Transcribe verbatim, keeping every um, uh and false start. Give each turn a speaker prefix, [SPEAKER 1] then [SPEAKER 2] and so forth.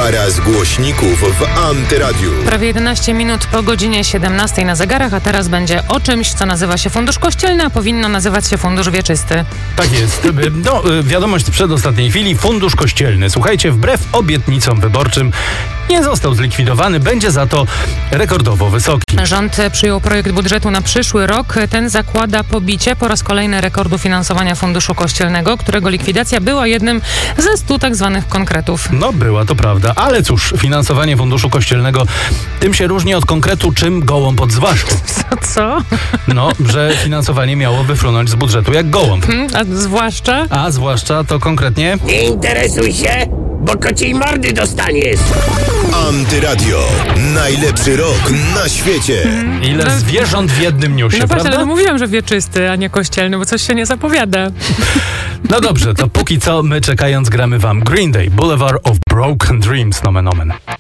[SPEAKER 1] Para z głośników w Antyradiu.
[SPEAKER 2] Prawie jedenaście minut po godzinie siedemnastej na zegarach, a teraz będzie o czymś, co nazywa się Fundusz Kościelny, a powinno nazywać się Fundusz Wieczysty.
[SPEAKER 3] Tak jest. No, wiadomość z przedostatniej chwili. Fundusz Kościelny. Słuchajcie, wbrew obietnicom wyborczym nie został zlikwidowany, będzie za to rekordowo wysoki.
[SPEAKER 2] Rząd przyjął projekt budżetu na przyszły rok. Ten zakłada pobicie po raz kolejny rekordu finansowania Funduszu Kościelnego, którego likwidacja była jednym ze stu tak zwanych konkretów.
[SPEAKER 3] No była, to prawda. Ale cóż, finansowanie Funduszu Kościelnego tym się różni od konkretu, czym gołąb od zwłaszczu.
[SPEAKER 2] Co? co?
[SPEAKER 3] No, że finansowanie miało wyfrunąć z budżetu jak gołąb.
[SPEAKER 2] Hmm, a zwłaszcza?
[SPEAKER 3] A zwłaszcza to konkretnie?
[SPEAKER 4] Nie interesuj się, bo kociej mordy dostaniesz.
[SPEAKER 1] Antyradio. Najlepszy rok na świecie.
[SPEAKER 3] Ile zwierząt w jednym newsie,
[SPEAKER 2] No właśnie,
[SPEAKER 3] prawda?
[SPEAKER 2] ale mówiłam, że wieczysty, a nie kościelny, bo coś się nie zapowiada.
[SPEAKER 3] No dobrze, to póki co my czekając gramy wam Green Day, Boulevard of Broken Dreams, nomen omen.